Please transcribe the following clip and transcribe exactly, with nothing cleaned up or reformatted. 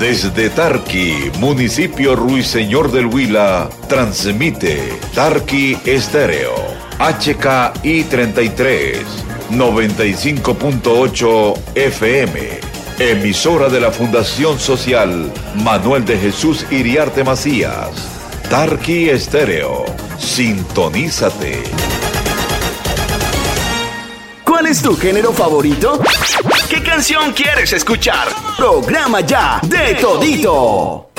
Desde Tarqui, municipio Ruiseñor del Huila, transmite Tarqui Estéreo, H K I treinta y tres, noventa y cinco punto ocho F M, emisora de la Fundación Social Manuel de Jesús Iriarte Macías. Tarqui Estéreo, sintonízate. ¿Cuál es tu género favorito? ¿Qué canción quieres escuchar? Programa ya de todito.